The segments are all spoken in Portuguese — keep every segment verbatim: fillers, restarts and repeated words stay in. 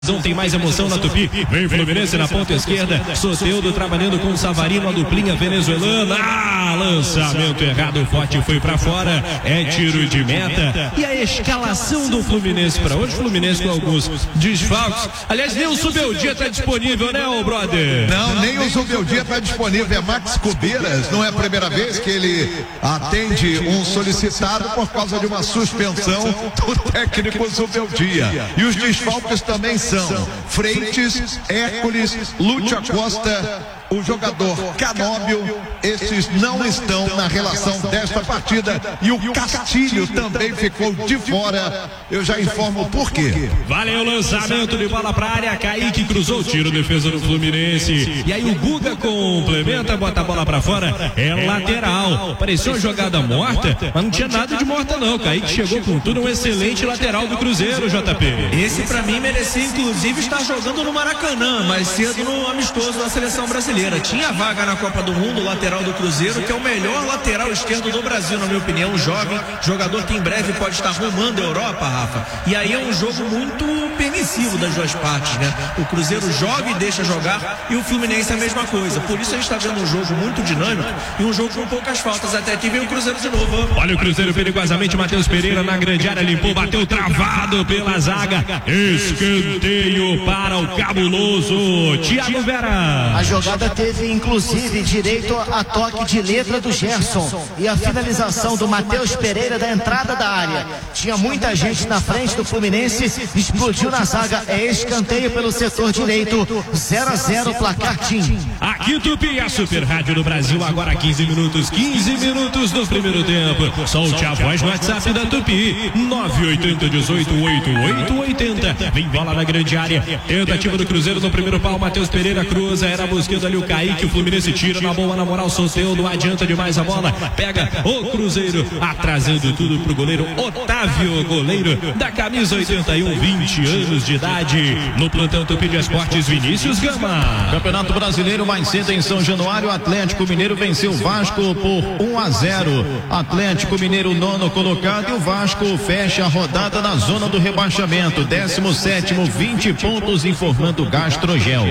Tem mais emoção na Tupi. Vem Fluminense na ponta esquerda. Soteldo trabalhando com o Savarino, a duplinha venezuelana. Ah, lançamento errado, forte foi pra fora. É tiro de meta. E a escalação do Fluminense para hoje. Fluminense com alguns desfalques. Aliás, nem o Subeldia tá disponível, né, ô brother? Não, nem o Subeldia tá disponível. É Max Cubeiras. Não é a primeira vez que ele atende um solicitado por causa de uma suspensão do técnico Subeldia. E os desfalques também são Freitas, Hércules, Lúcio Acosta, o jogador Canóbio. Esses não estão na relação desta partida. E o Castilho também ficou de fora. Eu já informo por quê. Valeu, lançamento de bola pra área. Kaique cruzou o tiro, defesa do Fluminense. E aí o Guga complementa, bota a bola pra fora. É lateral. Parecia uma jogada morta, mas não tinha nada de morta não. Kaique chegou com tudo, um excelente lateral do Cruzeiro, J P. Esse pra mim merecia inclusive estar jogando no Maracanã, mais cedo no amistoso da seleção brasileira. Tinha vaga na Copa do Mundo, lateral do Cruzeiro, que é o melhor lateral esquerdo do Brasil, na minha opinião, jovem, jogador que em breve pode estar rumando a Europa, Rafa. E aí é um jogo muito permissivo das duas partes, né? O Cruzeiro joga e deixa jogar, e o Fluminense é a mesma coisa. Por isso a gente está vendo um jogo muito dinâmico e um jogo com poucas faltas. Até aqui vem o Cruzeiro de novo. Olha o Cruzeiro perigosamente, Matheus Pereira na grande área, limpou, bateu travado pela zaga. Escanteio para o cabuloso Thiago Vera. A jogada teve inclusive direito a toque de letra do Gerson e a finalização do Matheus Pereira da entrada da área. Tinha muita gente na frente do Fluminense, explodiu na zaga. É escanteio pelo setor direito. Zero a zero, placar Tim. Aqui Tupi, a Super Rádio do Brasil, agora quinze minutos, quinze minutos do primeiro tempo. Solte a voz no WhatsApp da Tupi, nove oito zero um oito oito oito oito zero. Vem bola na grande área, tentativa do Cruzeiro no primeiro pau, Matheus Pereira cruza, era buscando ali o Kaique, o Fluminense tira na boa, na moral, Soteldo adianta demais a bola, pega o Cruzeiro, atrasando tudo pro goleiro Otávio, goleiro da camisa oitenta e um, vinte anos de idade, no plantão Tupi de Esportes, Vinícius Gama. Campeonato Brasileiro mais cedo em São Januário, Atlético Mineiro venceu o Vasco por um a zero, Atlético Mineiro nono colocado e o Vasco fecha a rodada na zona do rebaixamento, décimo sétimo, vinte pontos, informando Gastrogel.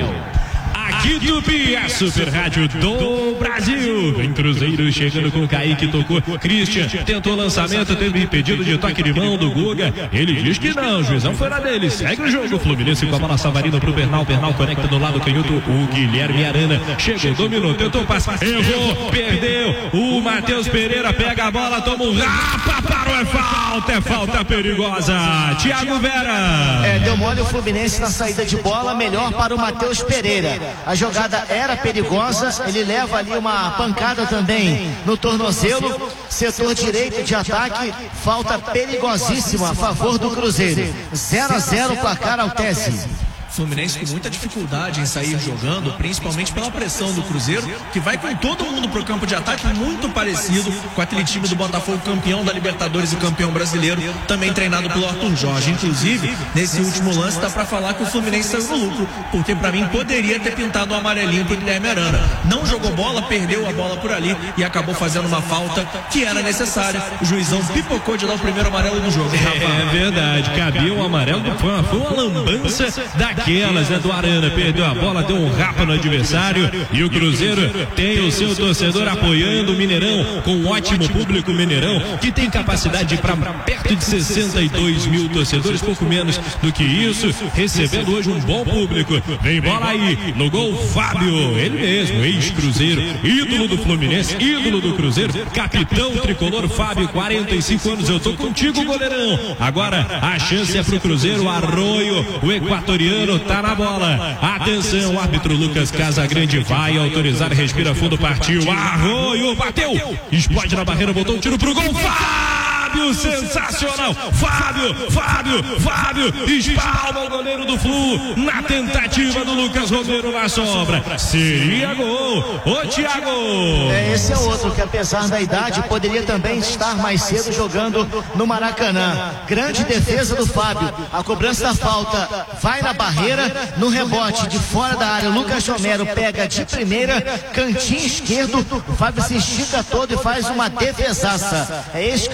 Aqui Tupi, a Super Rádio do Brasil. Vem Cruzeiro chegando com o Kaique, tocou Christian, tentou lançamento, teve pedido de toque de mão do Guga. Ele diz que não, o juizão foi na dele. Segue o jogo, Fluminense com a bola, Savarino pro Bernal, Bernal conecta do lado canhoto, o Guilherme Arana chegou, dominou, tentou passar, errou, perdeu. O Matheus Pereira pega a bola, toma um rapa, parou, é falta, é falta perigosa. Thiago Vera. É, deu mole o Fluminense na saída de bola, melhor para o Matheus Pereira. A jogada era perigosa, ele leva ali uma pancada também no tornozelo, setor direito de ataque, falta perigosíssima a favor do Cruzeiro. Zero a zero, placar Altesse. Fluminense com muita dificuldade em sair jogando, principalmente pela pressão do Cruzeiro, que vai com todo mundo pro campo de ataque, muito parecido com aquele time do Botafogo, campeão da Libertadores e campeão brasileiro, também treinado pelo Arthur Jorge. Inclusive, nesse último lance dá pra falar que o Fluminense saiu no lucro, porque pra mim poderia ter pintado um amarelinho pro Guilherme Arana. Não jogou bola, perdeu a bola por ali e acabou fazendo uma falta que era necessária. O juizão pipocou de dar o primeiro amarelo do jogo. É verdade, cabia um amarelo, foi uma, foi uma lambança da Aquelas, né, do Arana, perdeu a bola, deu um rapa no adversário e o Cruzeiro tem o seu torcedor apoiando o Mineirão, com um ótimo público Mineirão, que tem capacidade para perto de sessenta e dois mil torcedores, pouco menos do que isso, recebendo hoje um bom público. Vem bola aí, no gol Fábio, ele mesmo, ex-Cruzeiro, ídolo do Fluminense, ídolo do Cruzeiro, capitão tricolor Fábio, quarenta e cinco anos, eu tô contigo, goleirão. Agora a chance é pro Cruzeiro, Arroio, o equatoriano, tá na bola. Atenção, o árbitro Lucas Casagrande vai autorizar, respira fundo, partiu. Arroio, bateu, explode na barreira, botou um tiro pro gol. Fábio, sensacional. Fábio, Fábio, Fábio, espalma o goleiro do Flu na tentativa do Lucas Romero na sombra. Seria gol. Ô, Thiago. É, esse é outro que, apesar da idade, poderia também estar mais cedo jogando no Maracanã. Grande defesa do Fábio. A cobrança da falta vai na barreira, no rebote de fora da área. Lucas Romero pega de primeira, cantinho esquerdo. O Fábio se estica todo e faz uma defesaça. É escanteio para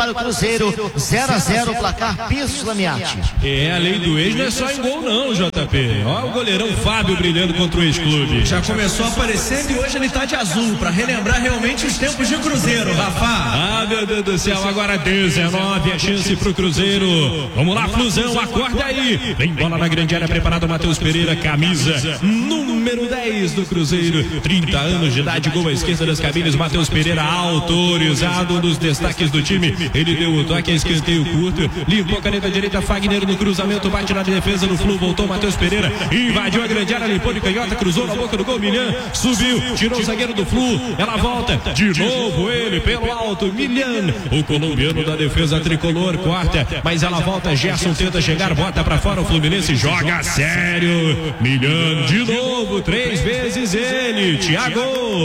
para o Cruzeiro, zero a zero, placar Pisos Lamiati. É, a lei do ex não é só em gol não, J P. Olha o goleirão Fábio brilhando contra o ex-clube. Já começou aparecendo e hoje ele tá de azul, para relembrar realmente os tempos de Cruzeiro, Rafa. Ah, meu Deus do céu, agora dezenove, a chance pro Cruzeiro. Vamos lá, Flusão, acorda aí. Vem bola na grande área, preparado o Matheus Pereira, camisa número dez do Cruzeiro. trinta anos de idade, gol à esquerda das cabines. Matheus Pereira autorizado, um dos destaques do time. Ele deu o toque a escanteio curto, limpou a caneta direita, Fagner no cruzamento, bate na defesa do Flu, voltou Matheus Pereira, invadiu a grande área, limpou de canhota, cruzou na boca do gol, Milhan, subiu, tirou o zagueiro do Flu, ela volta, de novo ele pelo alto, Milhan, o colombiano da defesa tricolor, corta, mas ela volta, Gerson tenta chegar, bota pra fora, o Fluminense joga sério, Milhan, de novo, três vezes ele, Thiago.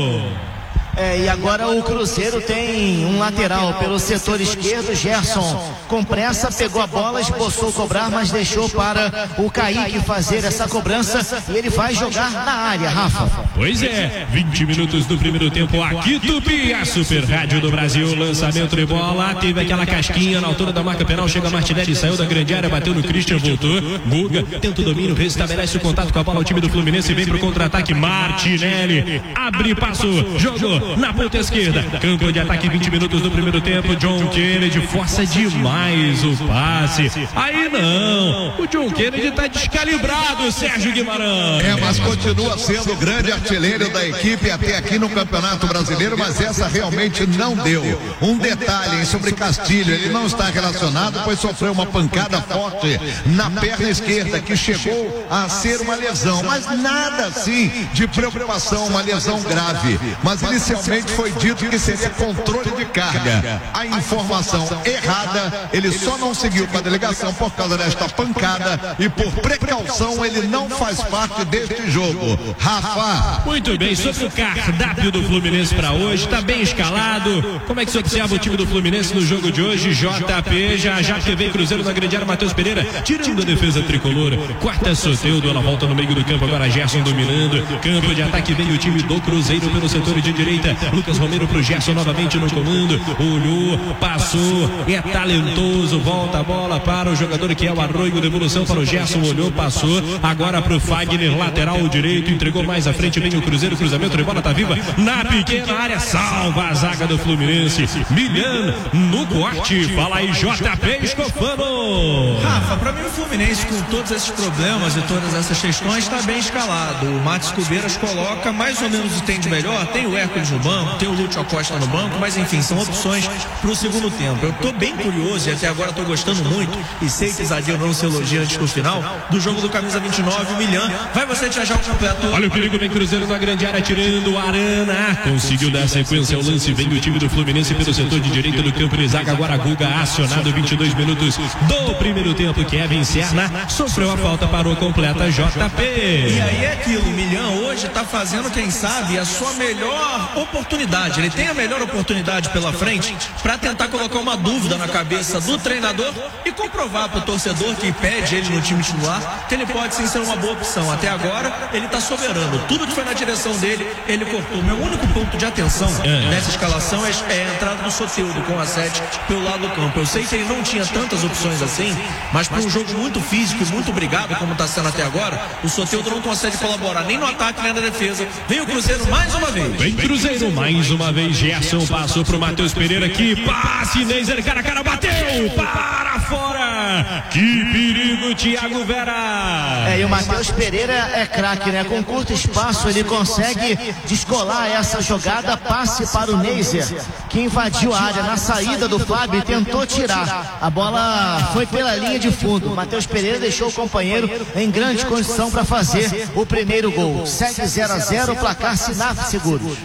É, e agora o Cruzeiro tem um lateral pelo setor esquerdo, Gerson com pressa, pegou a bola, esboçou cobrar, mas deixou para o Kaique fazer essa cobrança e ele vai jogar na área, Rafa. Pois é, vinte minutos do primeiro tempo aqui, Tupi, a Super Rádio do Brasil, lançamento de bola, teve aquela casquinha na altura da marca penal, chega Martinelli, saiu da grande área, bateu no Christian, voltou, Guga, tenta o domínio, restabelece o contato com a bola, o time do Fluminense vem pro contra-ataque, Martinelli, abre, passou, jogou na ponta esquerda, campo de ataque, vinte minutos do primeiro tempo, John Kennedy força demais o passe, aí não, o John Kennedy tá descalibrado, Sérgio Guimarães. É, mas continua sendo o grande artilheiro da equipe até aqui no Campeonato Brasileiro, mas essa realmente não deu. Um detalhe sobre Castilho, ele não está relacionado, pois sofreu uma pancada forte na perna esquerda, que chegou a ser uma lesão, mas nada assim de preocupação, uma lesão grave, mas inicialmente foi dito que seria controle de carga. A informação errada, ele só não seguiu com a delegação por causa desta pancada e por precaução ele não faz parte deste jogo. Rafa. Muito bem, sobre o cardápio do Fluminense para hoje, está bem escalado. Como é que você observa o time do Fluminense no jogo de hoje? J P, já já que vem Cruzeiro na grande área, Matheus Pereira tirando a defesa tricolor, quarta Soteldo, ela volta no meio do campo, agora Gerson dominando, campo de ataque vem o time do Cruzeiro pelo setor de direita, Lucas Romero pro Gerson novamente no comando, olhou, passou, é talentoso, volta a bola para o jogador que é o Arroio, devolução para o Gerson, olhou, passou, agora pro Fagner, lateral direito, entregou mais à frente, vem o Cruzeiro, cruzamento de bola, tá viva, na pequena área, salva a zaga do Fluminense, Milhan no corte, fala aí J P Escofano. Rafa, pra mim o Fluminense com todos esses problemas e todas essas questões está bem escalado, o Matheus Cubeiras coloca mais ou menos o tem de melhor, tem o Hércules no banco, tem o Lúcio Acosta no banco, mas enfim, são opções para o segundo tempo. Eu tô bem curioso e até agora tô gostando muito, e sei que Zadir não se elogia antes do final, do jogo do camisa vinte e nove, o Milhan. Vai você te achar o completo. Olha o perigo, vem Cruzeiro na grande área, tirando o Arana, conseguiu dar sequência ao lance, vem o time do Fluminense pelo setor de direita do campo de zaga, agora Guga acionado, vinte e dois minutos do primeiro tempo, Kevin Serna sofreu a falta, parou completa, J P. E aí é aquilo, o Milhan hoje tá fazendo, quem sabe, a sua melhor oportunidade, ele tem a melhor oportunidade pela frente para tentar colocar uma dúvida na cabeça do treinador e comprovar para o torcedor que pede ele no time titular que ele pode sim ser uma boa opção. Até agora ele está soberano, tudo que foi na direção dele ele cortou. Meu único ponto de atenção é. nessa escalação é, é a entrada do Soteldo com a sete pelo lado do campo. Eu sei que ele não tinha tantas opções assim, mas para um jogo muito físico e muito brigado como está sendo até agora, o Soteldo não consegue colaborar nem no ataque nem na defesa. Vem o Cruzeiro mais uma vez. Vem Cruzeiro mais uma vez, Gerson passou pro Matheus Pereira, que passe, Neiser, cara a cara, bateu para fora, que perigo, Thiago Vera. É, e o Matheus Pereira é craque, né? Com curto espaço ele consegue descolar essa jogada, passe para o Neiser, que invadiu a área na saída do Fábio e tentou tirar. A bola foi pela linha de fundo. Matheus Pereira deixou o companheiro em grande condição para fazer o primeiro gol. Segue zero a zero, placar Sinaf Seguros.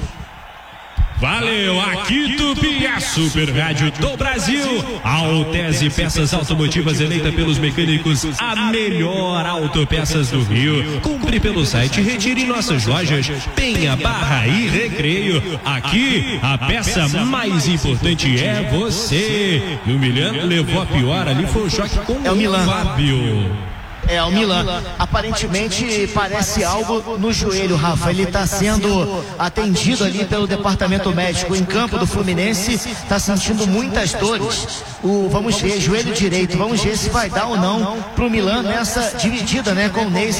Valeu, aqui Tupi, a Super Rádio do Brasil. Altese Peças Automotivas, eleita pelos mecânicos a melhor autopeças do Rio. Compre pelo site, retire em nossas lojas Penha, Barra e Recreio. Aqui a peça mais importante é você. E o Milhan levou a pior ali, foi o choque com é o Milhan. Fábio. É, o Milan. Aparentemente parece algo no joelho, Rafa. Ele está sendo atendido ali pelo departamento médico em campo do Fluminense. Está sentindo muitas dores. O, vamos ver, joelho direito. Vamos ver se vai dar ou não pro Milan nessa dividida, né, com o Ney